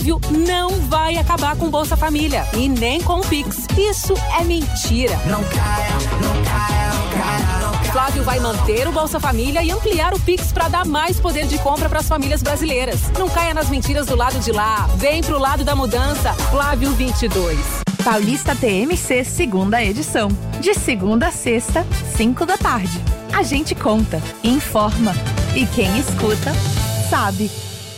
Não vai acabar com Bolsa Família e nem com o Pix. Isso é mentira. Não caia, não caia, não caia, não caia. Flávio vai manter o Bolsa Família e ampliar o Pix para dar mais poder de compra para as famílias brasileiras. Não caia nas mentiras do lado de lá. Vem pro lado da mudança. Flávio 22. Paulista TMC, segunda edição. De segunda a sexta, 5 da tarde. A gente conta, informa e quem escuta, sabe.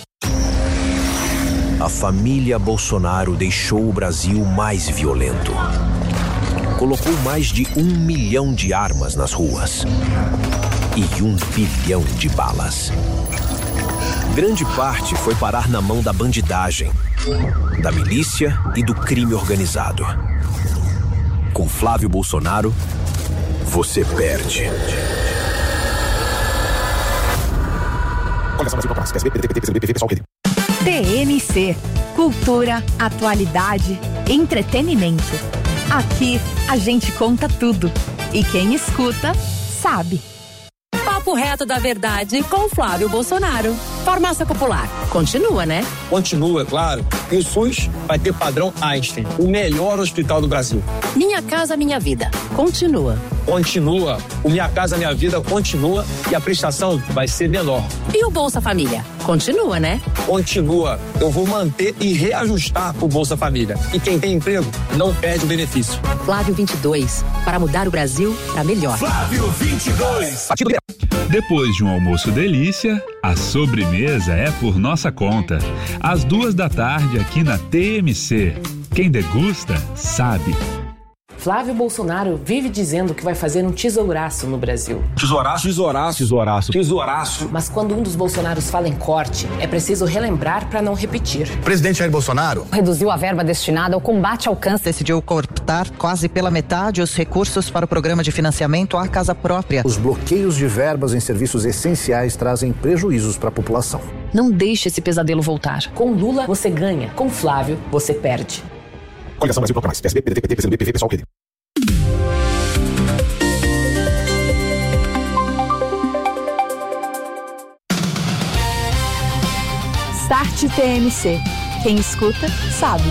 A família Bolsonaro deixou o Brasil mais violento. Colocou mais de 1 milhão de armas nas ruas e 1 bilhão de balas. Grande parte foi parar na mão da bandidagem, da milícia e do crime organizado. Com Flávio Bolsonaro, você perde. TMC, cultura, atualidade, entretenimento. Aqui a gente conta tudo e quem escuta sabe. Papo reto da verdade com Flávio Bolsonaro. Farmácia Popular. Continua, né? Continua, claro. E o SUS vai ter padrão Einstein, o melhor hospital do Brasil. Minha Casa Minha Vida. Continua. Continua. O Minha Casa Minha Vida continua e a prestação vai ser menor. E o Bolsa Família? Continua, né? Continua. Eu vou manter e reajustar o Bolsa Família. E quem tem emprego não perde o benefício. Flávio 22. Para mudar o Brasil para melhor. Flávio 22. Depois de um almoço delícia, a sobremesa é por nossa conta. Às 2 da tarde aqui na TMC. Quem degusta, sabe. Flávio Bolsonaro vive dizendo que vai fazer um tesouraço no Brasil. Tesouraço? Tesouraço. Tesouraço. Tesouraço. Mas quando um dos Bolsonaros fala em corte, é preciso relembrar para não repetir. O presidente Jair Bolsonaro reduziu a verba destinada ao combate ao câncer. Decidiu cortar quase pela metade os recursos para o programa de financiamento à casa própria. Os bloqueios de verbas em serviços essenciais trazem prejuízos para a população. Não deixe esse pesadelo voltar. Com Lula, você ganha. Com Flávio, você perde. Coligação Brasil Proclamais. PSB, PDT, PCdoB, PV, PSOL, PD. Start TMC. Quem escuta, sabe.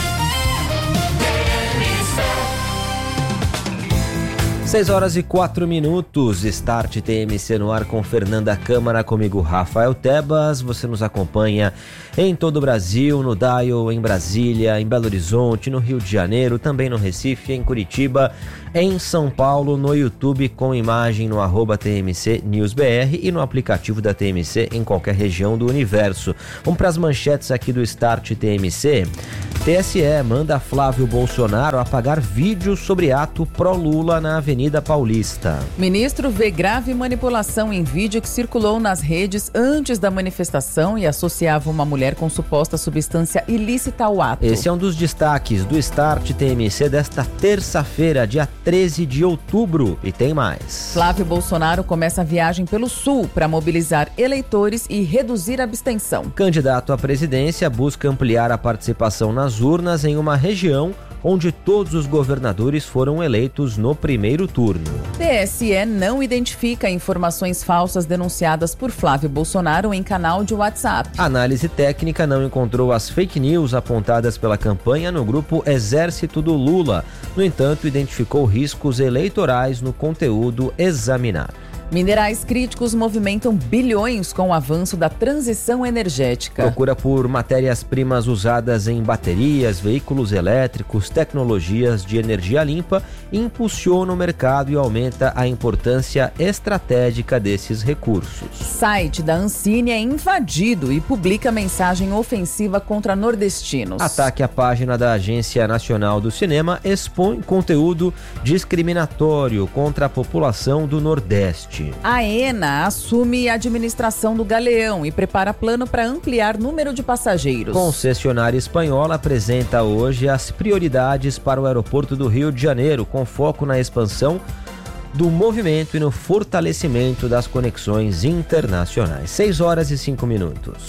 Seis horas e 4 minutos, Start TMC no ar com Fernanda Câmara, comigo Rafael Tebas. Você nos acompanha em todo o Brasil, no Dial, em Brasília, em Belo Horizonte, no Rio de Janeiro, também no Recife, em Curitiba, em São Paulo, no YouTube com imagem no @TMC NewsBR e no aplicativo da TMC em qualquer região do universo. Vamos para as manchetes aqui do Start TMC. TSE manda Flávio Bolsonaro apagar vídeo sobre ato pró-Lula na Avenida Paulista. Ministro vê grave manipulação em vídeo que circulou nas redes antes da manifestação e associava uma mulher com suposta substância ilícita ao ato. Esse é um dos destaques do Start TMC desta terça-feira, dia 13 de outubro. E tem mais. Flávio Bolsonaro começa a viagem pelo Sul para mobilizar eleitores e reduzir a abstenção. Candidato à presidência busca ampliar a participação nas urnas em uma região onde todos os governadores foram eleitos no primeiro turno. TSE não identifica informações falsas denunciadas por Flávio Bolsonaro em canal de WhatsApp. A análise técnica não encontrou as fake news apontadas pela campanha no grupo Exército do Lula. No entanto, identificou riscos eleitorais no conteúdo examinado. Minerais críticos movimentam bilhões com o avanço da transição energética. Procura por matérias-primas usadas em baterias, veículos elétricos, tecnologias de energia limpa impulsiona o mercado e aumenta a importância estratégica desses recursos. Site da Ancine é invadido e publica mensagem ofensiva contra nordestinos. Ataque à página da Agência Nacional do Cinema expõe conteúdo discriminatório contra a população do Nordeste. A ENA assume a administração do Galeão e prepara plano para ampliar número de passageiros. Concessionária espanhola apresenta hoje as prioridades para o aeroporto do Rio de Janeiro, com foco na expansão do movimento e no fortalecimento das conexões internacionais. 6 horas e 5 minutos.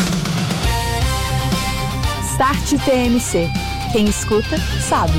Start TMC. Quem escuta, sabe.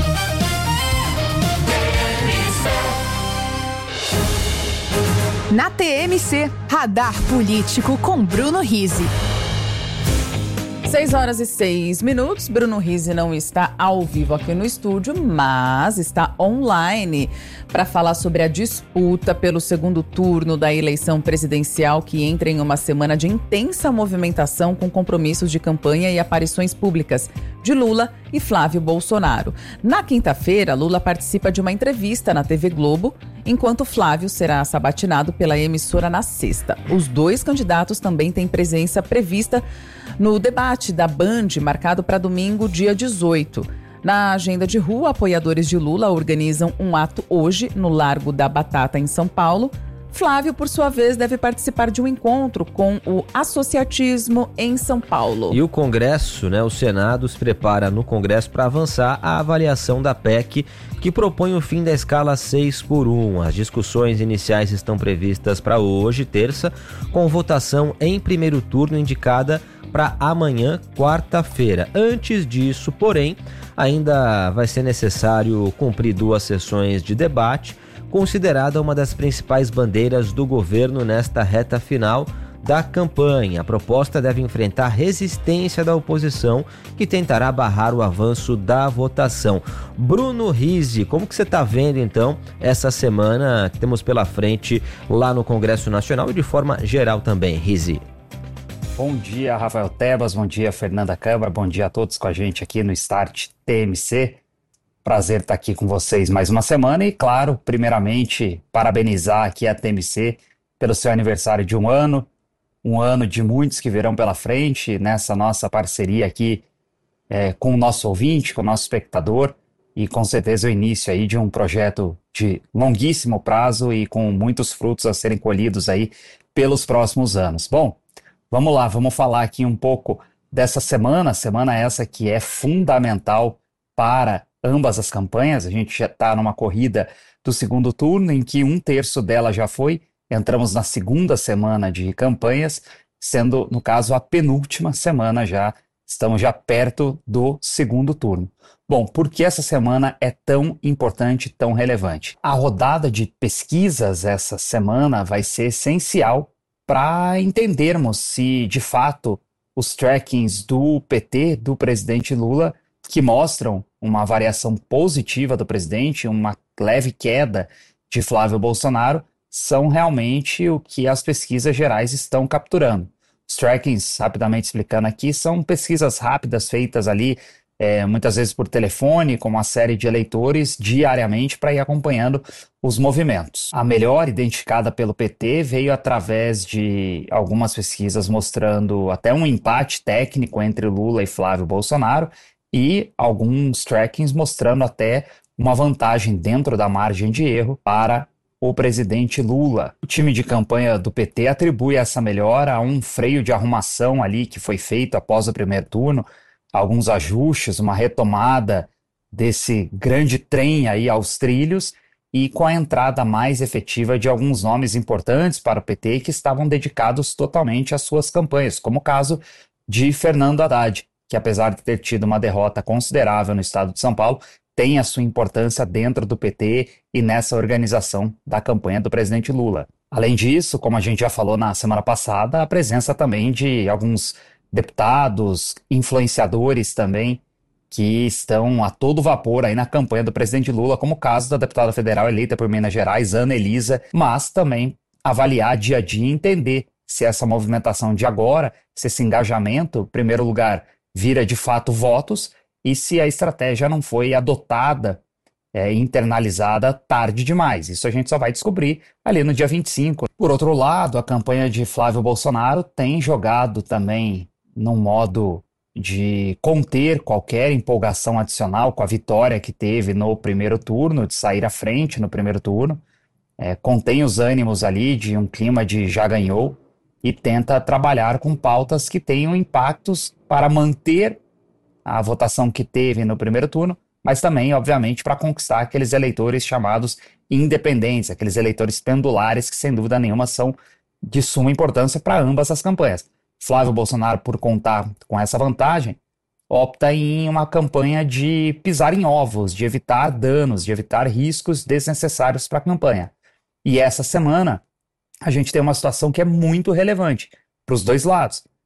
Na TMC, Radar Político com Bruno Rizzi. 6h06. Bruno Rizzi não está ao vivo aqui no estúdio, mas está online para falar sobre a disputa pelo segundo turno da eleição presidencial, que entra em uma semana de intensa movimentação com compromissos de campanha e aparições públicas de Lula e Flávio Bolsonaro. Na quinta-feira, Lula participa de uma entrevista na TV Globo, enquanto Flávio será sabatinado pela emissora na sexta. Os dois candidatos também têm presença prevista no debate da Band, marcado para domingo, dia 18. Na agenda de rua, apoiadores de Lula organizam um ato hoje no Largo da Batata, em São Paulo. Flávio, por sua vez, deve participar de um encontro com o associatismo em São Paulo. E o Congresso, o Senado se prepara no Congresso para avançar a avaliação da PEC, que propõe o fim da escala 6x1. As discussões iniciais estão previstas para hoje, terça, com votação em primeiro turno indicada para amanhã, quarta-feira. Antes disso, porém, ainda vai ser necessário cumprir 2 sessões de debate, considerada uma das principais bandeiras do governo nesta reta final da campanha. A proposta deve enfrentar resistência da oposição, que tentará barrar o avanço da votação. Bruno Rizzi, como que você está vendo, então, essa semana que temos pela frente lá no Congresso Nacional e de forma geral também, Rizzi? Bom dia, Rafael Tebas, bom dia, Fernanda Câmara, bom dia a todos com a gente aqui no Start TMC. Prazer estar aqui com vocês mais uma semana e, claro, primeiramente, parabenizar aqui a TMC pelo seu aniversário de um ano de muitos que virão pela frente nessa nossa parceria aqui com o nosso ouvinte, com o nosso espectador e com certeza o início aí de um projeto de longuíssimo prazo e com muitos frutos a serem colhidos aí pelos próximos anos. Bom, vamos lá, vamos falar aqui um pouco dessa semana essa que é fundamental para ambas as campanhas. A gente já está numa corrida do segundo turno, em que 1/3 dela já foi. Entramos na segunda semana de campanhas, sendo, no caso, a penúltima semana já. Estamos já perto do segundo turno. Bom, por que essa semana é tão importante, tão relevante? A rodada de pesquisas essa semana vai ser essencial para entendermos se, de fato, os trackings do PT, do presidente Lula, que mostram uma variação positiva do presidente, uma leve queda de Flávio Bolsonaro, são realmente o que as pesquisas gerais estão capturando. Os trackings, rapidamente explicando aqui, são pesquisas rápidas feitas ali, muitas vezes por telefone, com uma série de eleitores diariamente para ir acompanhando os movimentos. A melhor, identificada pelo PT, veio através de algumas pesquisas mostrando até um empate técnico entre Lula e Flávio Bolsonaro, e alguns trackings mostrando até uma vantagem dentro da margem de erro para o presidente Lula. O time de campanha do PT atribui essa melhora a um freio de arrumação ali que foi feito após o primeiro turno, alguns ajustes, uma retomada desse grande trem aí aos trilhos e com a entrada mais efetiva de alguns nomes importantes para o PT que estavam dedicados totalmente às suas campanhas, como o caso de Fernando Haddad, que apesar de ter tido uma derrota considerável no estado de São Paulo, tem a sua importância dentro do PT e nessa organização da campanha do presidente Lula. Além disso, como a gente já falou na semana passada, a presença também de alguns deputados, influenciadores também, que estão a todo vapor aí na campanha do presidente Lula, como o caso da deputada federal eleita por Minas Gerais, Ana Elisa, mas também avaliar dia a dia e entender se essa movimentação de agora, se esse engajamento, em primeiro lugar, vira de fato votos e se a estratégia não foi adotada, internalizada tarde demais. Isso a gente só vai descobrir ali no dia 25. Por outro lado, a campanha de Flávio Bolsonaro tem jogado também num modo de conter qualquer empolgação adicional com a vitória que teve no primeiro turno, de sair à frente no primeiro turno, contém os ânimos ali de um clima de já ganhou e tenta trabalhar com pautas que tenham impactos para manter a votação que teve no primeiro turno, mas também, obviamente, para conquistar aqueles eleitores chamados independentes, aqueles eleitores pendulares que, sem dúvida nenhuma, são de suma importância para ambas as campanhas. Flávio Bolsonaro, por contar com essa vantagem, opta em uma campanha de pisar em ovos, de evitar danos, de evitar riscos desnecessários para a campanha. E essa semana, a gente tem uma situação que é muito relevante para os dois lados.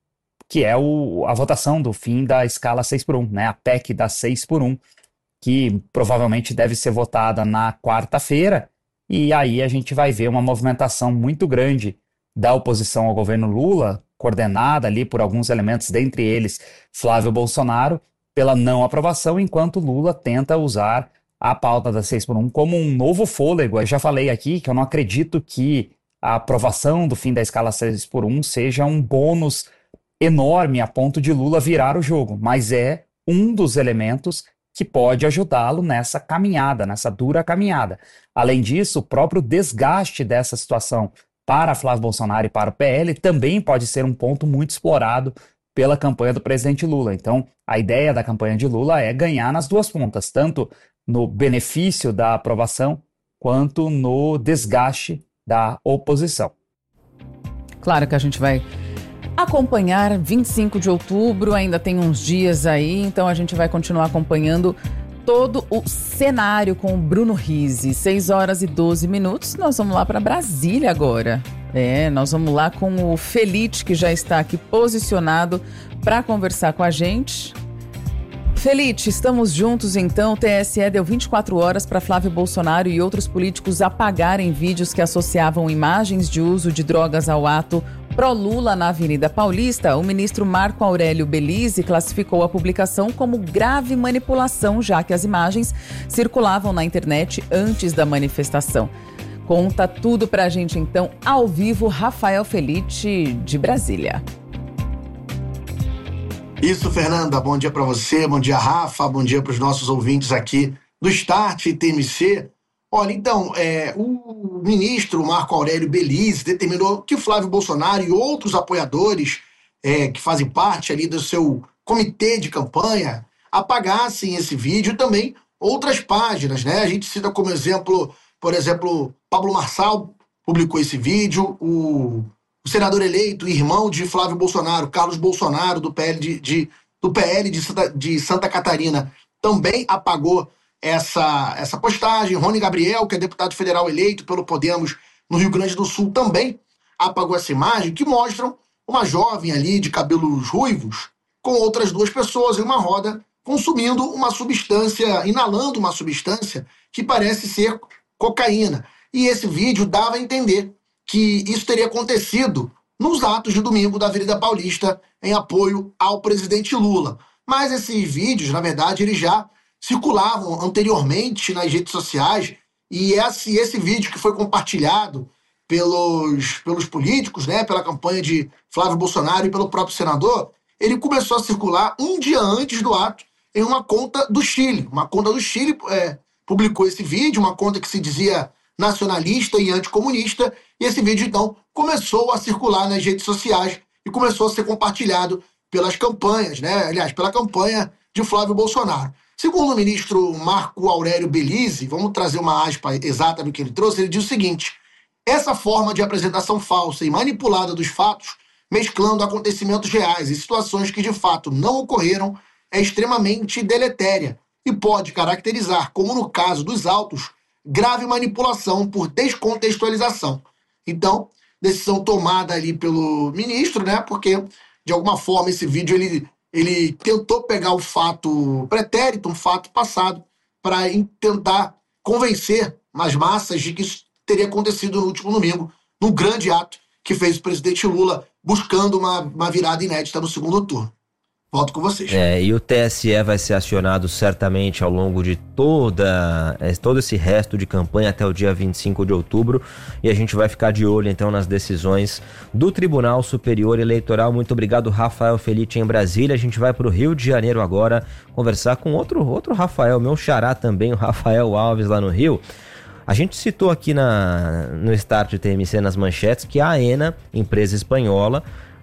que é a votação do fim da escala 6x1, né? A PEC da 6x1, que provavelmente deve ser votada na quarta-feira, e aí a gente vai ver uma movimentação muito grande da oposição ao governo Lula, coordenada ali por alguns elementos, dentre eles Flávio Bolsonaro, pela não aprovação, enquanto Lula tenta usar a pauta da 6x1 como um novo fôlego. Eu já falei aqui que eu não acredito que a aprovação do fim da escala 6x1 seja um bônus enorme a ponto de Lula virar o jogo, mas é um dos elementos que pode ajudá-lo nessa caminhada, nessa dura caminhada. Além disso, o próprio desgaste dessa situação para Flávio Bolsonaro e para o PL também pode ser um ponto muito explorado pela campanha do presidente Lula. Então, a ideia da campanha de Lula é ganhar nas duas pontas, tanto no benefício da aprovação quanto no desgaste da oposição. Claro que a gente vai acompanhar 25 de outubro, ainda tem uns dias aí, então a gente vai continuar acompanhando todo o cenário com o Bruno Rizzi. 6h12, nós vamos lá para Brasília agora. Nós vamos lá com o Felite, que já está aqui posicionado para conversar com a gente. Felite, estamos juntos então. O TSE deu 24 horas para Flávio Bolsonaro e outros políticos apagarem vídeos que associavam imagens de uso de drogas ao ato pró-Lula na Avenida Paulista. O ministro Marco Aurélio Belize classificou a publicação como grave manipulação, já que as imagens circulavam na internet antes da manifestação. Conta tudo pra gente então, ao vivo, Rafael Felite, de Brasília. Isso, Fernanda. Bom dia para você, bom dia, Rafa, bom dia para os nossos ouvintes aqui do Start TMC. Olha, então, o ministro Marco Aurélio Belize determinou que Flávio Bolsonaro e outros apoiadores que fazem parte ali do seu comitê de campanha apagassem esse vídeo e também outras páginas, né? A gente cita como exemplo, por exemplo, Pablo Marçal publicou esse vídeo, o senador eleito, irmão de Flávio Bolsonaro, Carlos Bolsonaro, do PL de Santa Catarina, também apagou essa postagem. Rony Gabriel, que é deputado federal eleito pelo Podemos no Rio Grande do Sul, também apagou essa imagem, que mostram uma jovem ali de cabelos ruivos com outras duas pessoas em uma roda consumindo uma substância, inalando uma substância que parece ser cocaína. E esse vídeo dava a entender que isso teria acontecido nos atos de domingo da Avenida Paulista em apoio ao presidente Lula. Mas esses vídeos, na verdade, eles já circulavam anteriormente nas redes sociais, e esse vídeo que foi compartilhado pelos políticos, né, pela campanha de Flávio Bolsonaro e pelo próprio senador, ele começou a circular um dia antes do ato em uma conta do Chile. Uma conta do Chile publicou esse vídeo, uma conta que se dizia nacionalista e anticomunista, e esse vídeo, então, começou a circular nas redes sociais e começou a ser compartilhado pelas campanhas, né? Aliás, pela campanha de Flávio Bolsonaro. Segundo o ministro Marco Aurélio Belize, vamos trazer uma aspa exata do que ele trouxe, ele diz o seguinte: essa forma de apresentação falsa e manipulada dos fatos, mesclando acontecimentos reais e situações que de fato não ocorreram, é extremamente deletéria e pode caracterizar, como no caso dos autos, grave manipulação por descontextualização. Então, decisão tomada ali pelo ministro, né? Porque, de alguma forma, esse vídeo ele tentou pegar o fato pretérito, um fato passado, para tentar convencer as massas de que isso teria acontecido no último domingo, num grande ato que fez o presidente Lula buscando uma virada inédita no segundo turno. Volto com vocês. E o TSE vai ser acionado certamente ao longo de todo esse resto de campanha até o dia 25 de outubro, e a gente vai ficar de olho então nas decisões do Tribunal Superior Eleitoral. Muito obrigado, Rafael Felite, em Brasília. A gente vai para o Rio de Janeiro agora conversar com outro Rafael, meu xará também, o Rafael Alves, lá no Rio. A gente citou aqui no Start TMC, nas manchetes, que a AENA, empresa espanhola,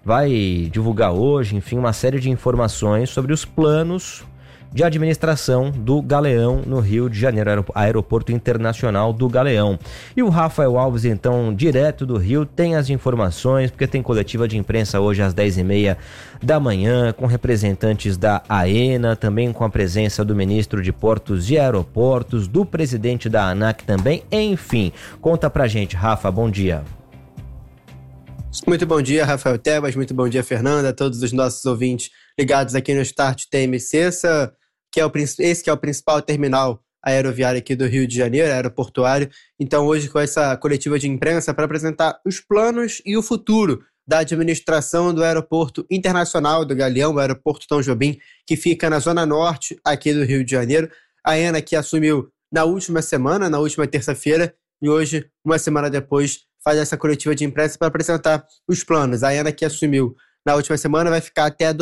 vai divulgar hoje, enfim, uma série de informações sobre os planos de administração do Galeão no Rio de Janeiro, Aeroporto Internacional do Galeão. E o Rafael Alves, então, direto do Rio, tem as informações, porque tem coletiva de imprensa hoje às 10h30 da manhã, com representantes da AENA, também com a presença do ministro de Portos e Aeroportos, do presidente da ANAC também, enfim. Conta pra gente, Rafa, bom dia. Muito bom dia, Rafael Tebas, muito bom dia, Fernanda, a todos os nossos ouvintes ligados aqui no Start TMC, esse que é o principal terminal aeroviário aqui do Rio de Janeiro, aeroportuário. Então hoje com essa coletiva de imprensa para apresentar os planos e o futuro da administração do Aeroporto Internacional do Galeão, o Aeroporto Tom Jobim, que fica na zona norte aqui do Rio de Janeiro. A ANA que assumiu na última semana, na última terça-feira, e hoje, uma semana depois, faz essa coletiva de imprensa para apresentar os planos. A ANA que assumiu na última semana vai ficar até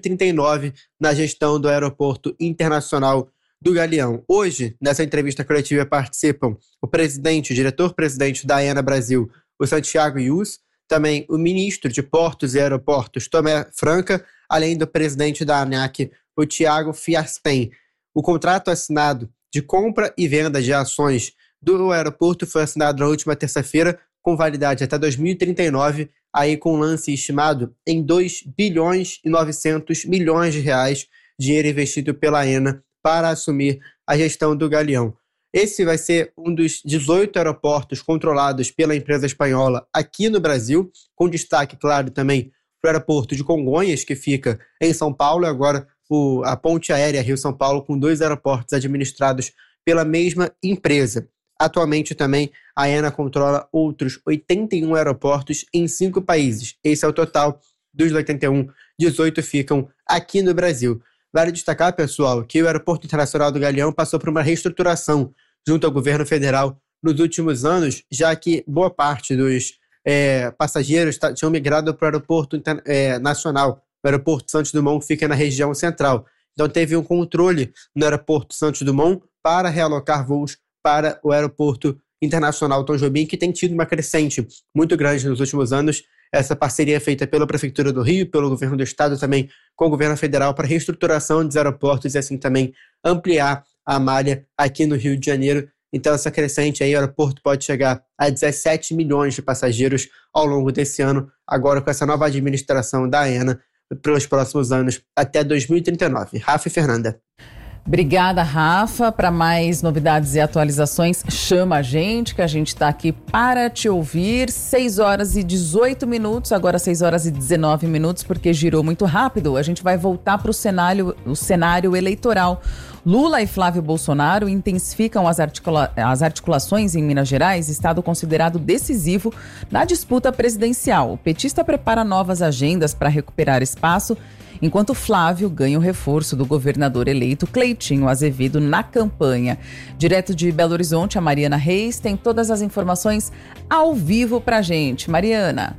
2039 na gestão do Aeroporto Internacional do Galeão. Hoje, nessa entrevista coletiva, participam o presidente, o diretor-presidente da ANA Brasil, o Santiago Yus, também o ministro de Portos e Aeroportos, Tomé Franca, além do presidente da ANAC, o Thiago Fiaspen. O contrato assinado de compra e venda de ações do aeroporto foi assinado na última terça-feira, com validade até 2039, aí com um lance estimado em 2 bilhões e 900 milhões de reais, dinheiro investido pela ANA para assumir a gestão do Galeão. Esse vai ser um dos 18 aeroportos controlados pela empresa espanhola aqui no Brasil, com destaque, claro, também para o aeroporto de Congonhas, que fica em São Paulo, e agora a ponte aérea Rio-São Paulo, com 2 aeroportos administrados pela mesma empresa. Atualmente também a ANA controla outros 81 aeroportos em 5 países. Esse é o total dos 81, 18 ficam aqui no Brasil. Vale destacar, pessoal, que o Aeroporto Internacional do Galeão passou por uma reestruturação junto ao governo federal nos últimos anos, já que boa parte dos passageiros tinham migrado para o Aeroporto Nacional. O Aeroporto Santos Dumont fica na região central. Então teve um controle no Aeroporto Santos Dumont para realocar voos para o Aeroporto Internacional Tom Jobim, que tem tido uma crescente muito grande nos últimos anos. Essa parceria é feita pela Prefeitura do Rio, pelo Governo do Estado, também com o Governo Federal, para reestruturação dos aeroportos e assim também ampliar a malha aqui no Rio de Janeiro. Então essa crescente aí, o aeroporto pode chegar a 17 milhões de passageiros ao longo desse ano, agora com essa nova administração da ANA, pelos próximos anos, até 2039. Rafa e Fernanda. Obrigada, Rafa. Para mais novidades e atualizações, chama a gente, que a gente está aqui para te ouvir. 6 horas e 18 minutos, agora 6 horas e 19 minutos, porque girou muito rápido. A gente vai voltar para o cenário eleitoral. Lula e Flávio Bolsonaro intensificam as articulações em Minas Gerais, estado considerado decisivo na disputa presidencial. O petista prepara novas agendas para recuperar espaço, enquanto Flávio ganha o reforço do governador eleito Cleitinho Azevedo na campanha. Direto de Belo Horizonte, a Mariana Reis tem todas as informações ao vivo pra gente. Mariana.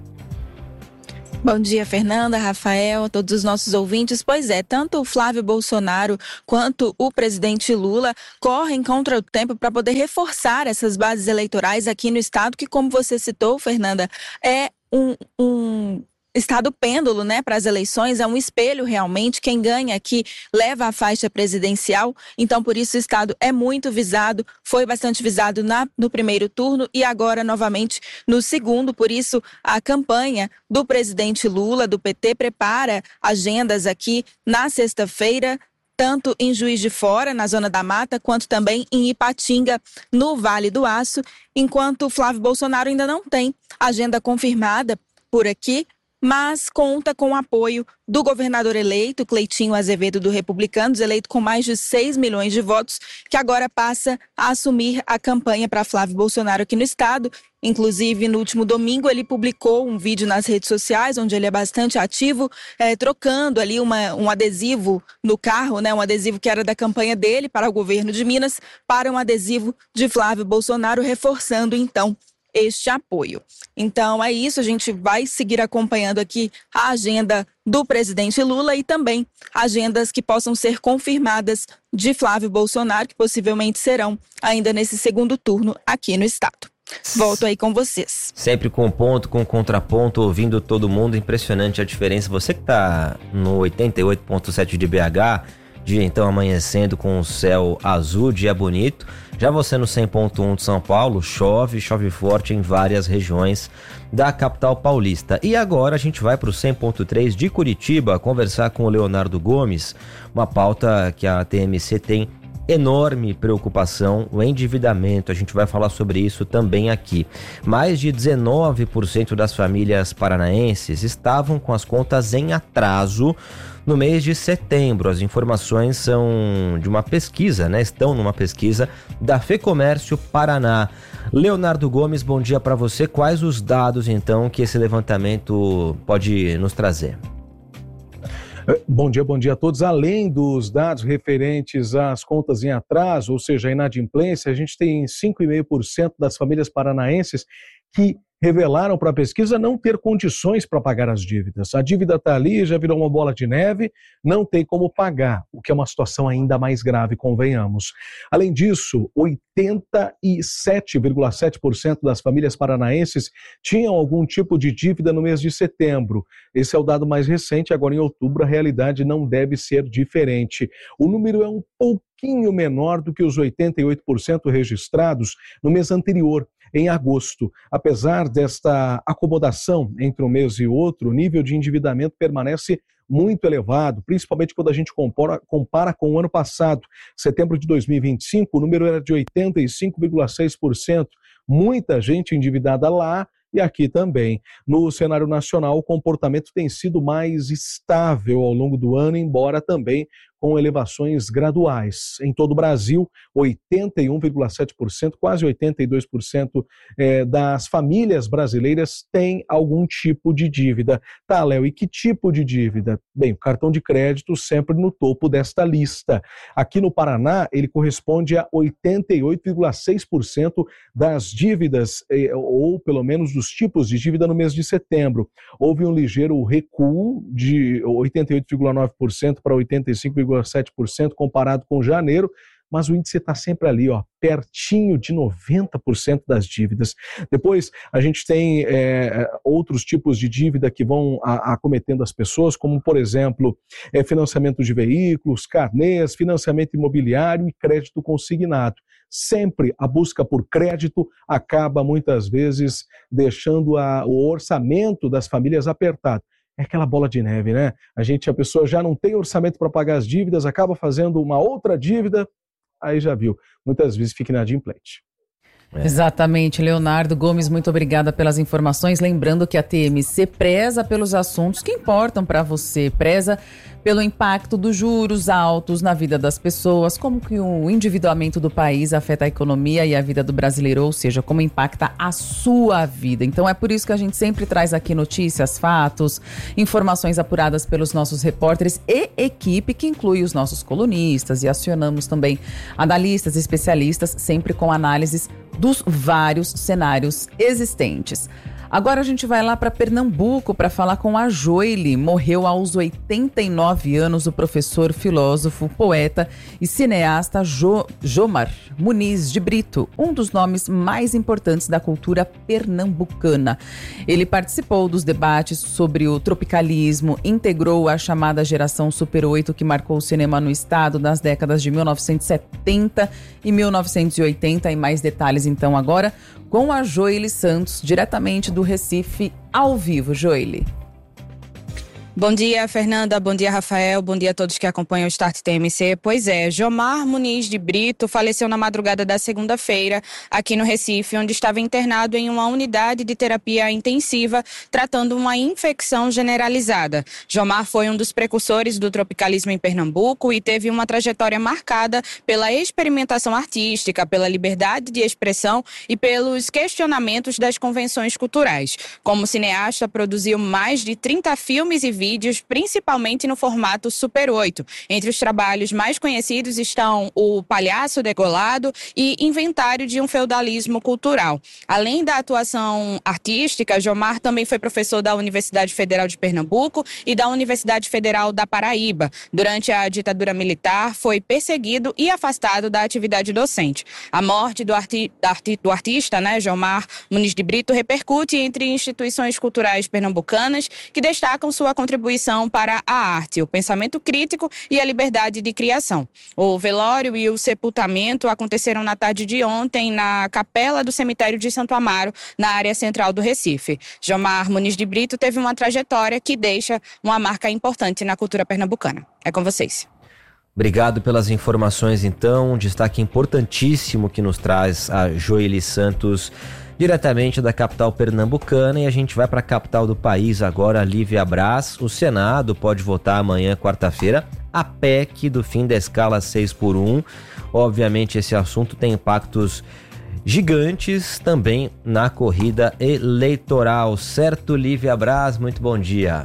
Bom dia, Fernanda, Rafael, todos os nossos ouvintes. Pois é, tanto o Flávio Bolsonaro quanto o presidente Lula correm contra o tempo para poder reforçar essas bases eleitorais aqui no estado, que, como você citou, Fernanda, é um estado pêndulo, né, para as eleições, é um espelho realmente. Quem ganha aqui leva a faixa presidencial, então por isso o estado é muito visado, foi bastante visado no primeiro turno e agora novamente no segundo. Por isso a campanha do presidente Lula, do PT, prepara agendas aqui na sexta-feira, tanto em Juiz de Fora, na Zona da Mata, quanto também em Ipatinga, no Vale do Aço, enquanto Flávio Bolsonaro ainda não tem agenda confirmada por aqui, mas conta com o apoio do governador eleito, Cleitinho Azevedo, do Republicanos, eleito com mais de 6 milhões de votos, que agora passa a assumir a campanha para Flávio Bolsonaro aqui no estado. Inclusive, no último domingo, ele publicou um vídeo nas redes sociais, onde ele é bastante ativo, trocando ali um adesivo no carro, né, um adesivo que era da campanha dele para o governo de Minas, para um adesivo de Flávio Bolsonaro, reforçando, então, este apoio. Então é isso, a gente vai seguir acompanhando aqui a agenda do presidente Lula e também agendas que possam ser confirmadas de Flávio Bolsonaro, que possivelmente serão ainda nesse segundo turno aqui no estado. Volto aí com vocês. Sempre com ponto, com contraponto, ouvindo todo mundo, impressionante a diferença. Você que está no 88.7 de BH, dia então amanhecendo com o céu azul, dia bonito. Já você no 100.1 de São Paulo, chove forte em várias regiões da capital paulista. E agora a gente vai para o 100.3 de Curitiba conversar com o Leonardo Gomes, uma pauta que a TMC tem enorme preocupação o endividamento. A gente vai falar sobre isso também aqui. Mais de 19% das famílias paranaenses estavam com as contas em atraso no mês de setembro. As informações são de uma pesquisa, né? Estão numa pesquisa da FEComércio Paraná. Leonardo Gomes, bom dia para você. Quais os dados, então, que esse levantamento pode nos trazer? Bom dia a todos. Além dos dados referentes às contas em atraso, ou seja, a inadimplência, a gente tem 5,5% das famílias paranaenses que revelaram para a pesquisa não ter condições para pagar as dívidas. A dívida está ali, já virou uma bola de neve, não tem como pagar, o que é uma situação ainda mais grave, convenhamos. Além disso, 87,7% das famílias paranaenses tinham algum tipo de dívida no mês de setembro. Esse é o dado mais recente, agora em outubro a realidade não deve ser diferente. O número é um pouquinho menor do que os 88% registrados no mês anterior, em agosto. Apesar desta acomodação entre um mês e outro, o nível de endividamento permanece muito elevado, principalmente quando a gente compara com o ano passado. Setembro de 2025, o número era de 85,6%. Muita gente endividada lá e aqui também. No cenário nacional, o comportamento tem sido mais estável ao longo do ano, embora também com elevações graduais. Em todo o Brasil, 81,7%, quase 82% das famílias brasileiras têm algum tipo de dívida. Tá, Léo, e que tipo de dívida? Bem, o cartão de crédito sempre no topo desta lista. Aqui no Paraná, ele corresponde a 88,6% das dívidas, ou pelo menos dos tipos de dívida no mês de setembro. Houve um ligeiro recuo de 88,9% para 85,7% comparado com janeiro, mas o índice está sempre ali, ó, pertinho de 90% das dívidas. Depois, a gente tem outros tipos de dívida que vão acometendo as pessoas, como, por exemplo, financiamento de veículos, carnês, financiamento imobiliário e crédito consignado. Sempre a busca por crédito acaba, muitas vezes, deixando o orçamento das famílias apertado. É aquela bola de neve, né? A pessoa já não tem orçamento para pagar as dívidas, acaba fazendo uma outra dívida, aí já viu, muitas vezes fica inadimplente. Exatamente, Leonardo Gomes, muito obrigada pelas informações. Lembrando que a TMC preza pelos assuntos que importam para você, preza pelo impacto dos juros altos na vida das pessoas, como que o endividamento do país afeta a economia e a vida do brasileiro, ou seja, como impacta a sua vida. Então é por isso que a gente sempre traz aqui notícias, fatos, informações apuradas pelos nossos repórteres e equipe, que inclui os nossos colunistas, e acionamos também analistas, especialistas, sempre com análises dos vários cenários existentes. Agora a gente vai lá para Pernambuco para falar com a Joile. Morreu aos 89 anos o professor, filósofo, poeta e cineasta Jomar Muniz de Brito, um dos nomes mais importantes da cultura pernambucana. Ele participou dos debates sobre o tropicalismo, integrou a chamada geração Super 8, que marcou o cinema no estado nas décadas de 1970 e 1980. E mais detalhes então agora com a Joile Santos, diretamente do Recife, ao vivo. Joile. Bom dia, Fernanda. Bom dia, Rafael. Bom dia a todos que acompanham o Start TMC. Pois é, Jomar Muniz de Brito faleceu na madrugada da segunda-feira aqui no Recife, onde estava internado em uma unidade de terapia intensiva tratando uma infecção generalizada. Jomar foi um dos precursores do tropicalismo em Pernambuco e teve uma trajetória marcada pela experimentação artística, pela liberdade de expressão e pelos questionamentos das convenções culturais. Como cineasta, produziu mais de 30 filmes e vídeos, principalmente no formato Super 8. Entre os trabalhos mais conhecidos estão O Palhaço Degolado e Inventário de um Feudalismo Cultural. Além da atuação artística, Jomar também foi professor da Universidade Federal de Pernambuco e da Universidade Federal da Paraíba. Durante a ditadura militar, foi perseguido e afastado da atividade docente. A morte do artista, Jomar Muniz de Brito, repercute entre instituições culturais pernambucanas que destacam sua contribuição para a arte, o pensamento crítico e a liberdade de criação. O velório e o sepultamento aconteceram na tarde de ontem na capela do cemitério de Santo Amaro, na área central do Recife. Jomar Muniz de Brito teve uma trajetória que deixa uma marca importante na cultura pernambucana. É com vocês. Obrigado pelas informações, então. Um destaque importantíssimo que nos traz a Joely Santos, diretamente da capital pernambucana. E a gente vai para a capital do país agora, Lívia Braz. O Senado pode votar amanhã, quarta-feira, a PEC do fim da escala 6x1. Obviamente, esse assunto tem impactos gigantes também na corrida eleitoral. Certo, Lívia Braz? Muito bom dia.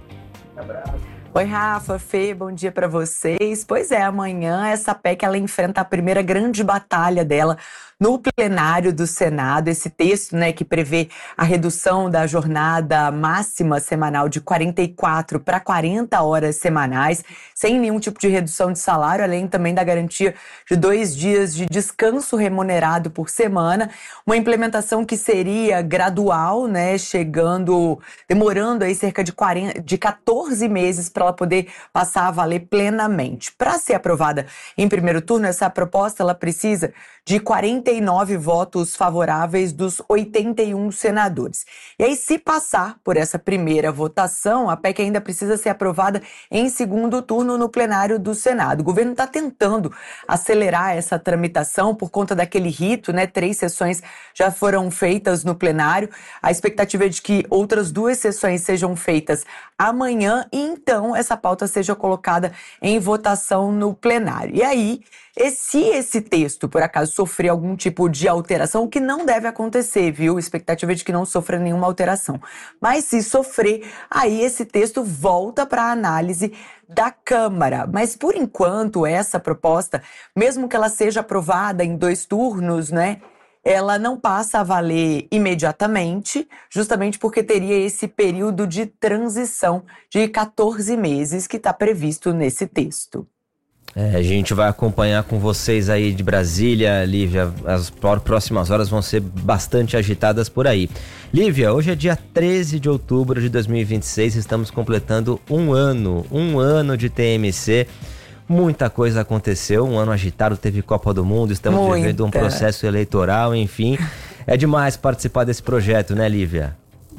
Oi, Rafa, Fê, bom dia para vocês. Pois é, amanhã essa PEC ela enfrenta a primeira grande batalha dela no plenário do Senado. Esse texto, né, que prevê a redução da jornada máxima semanal de 44 para 40 horas semanais, sem nenhum tipo de redução de salário, além também da garantia de 2 dias de descanso remunerado por semana. Uma implementação que seria gradual, né, demorando aí cerca de 14 meses para ela poder passar a valer plenamente. Para ser aprovada em primeiro turno, essa proposta ela precisa de 49 votos favoráveis dos 81 senadores. E aí, se passar por essa primeira votação, a PEC ainda precisa ser aprovada em segundo turno no plenário do Senado. O governo está tentando acelerar essa tramitação por conta daquele rito, né? 3 sessões já foram feitas no plenário. A expectativa é de que outras 2 sessões sejam feitas amanhã e então essa pauta seja colocada em votação no plenário. E aí, se esse texto, por acaso, sofrer algum tipo de alteração, o que não deve acontecer, viu? A expectativa é de que não sofra nenhuma alteração. Mas se sofrer, aí esse texto volta para a análise da Câmara. Mas, por enquanto, essa proposta, mesmo que ela seja aprovada em 2 turnos, né? Ela não passa a valer imediatamente, justamente porque teria esse período de transição de 14 meses que está previsto nesse texto. A gente vai acompanhar com vocês aí de Brasília, Lívia. As próximas horas vão ser bastante agitadas por aí. Lívia, hoje é dia 13 de outubro de 2026, estamos completando um ano de TMC. Muita coisa aconteceu, um ano agitado, teve Copa do Mundo, estamos vivendo um processo eleitoral, enfim. É demais participar desse projeto, né, Lívia?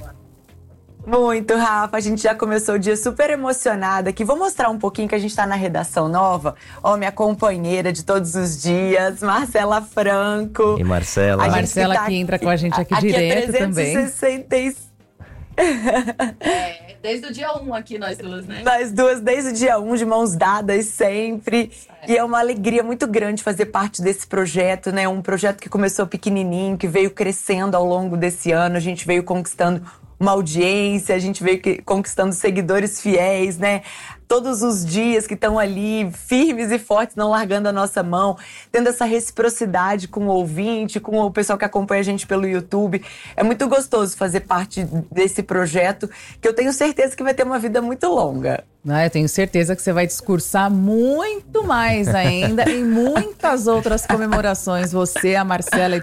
Muito, Rafa. A gente já começou o dia super emocionada aqui. Vou mostrar um pouquinho que a gente tá na redação nova. Ó, minha companheira de todos os dias, Marcela Franco. E Marcela. A Marcela que entra com a gente aqui direto também. Desde o dia 1 aqui nós duas, né? Nós duas desde o dia 1, de mãos dadas sempre. E é uma alegria muito grande fazer parte desse projeto, né? Um projeto que começou pequenininho, que veio crescendo ao longo desse ano. A gente veio conquistando uma audiência, a gente veio conquistando seguidores fiéis, né? Todos os dias que estão ali firmes e fortes, não largando a nossa mão, tendo essa reciprocidade com o ouvinte, com o pessoal que acompanha a gente pelo YouTube. É muito gostoso fazer parte desse projeto, que eu tenho certeza que vai ter uma vida muito longa. Eu tenho certeza que você vai discursar muito mais ainda em muitas outras comemorações. Você, a Marcela e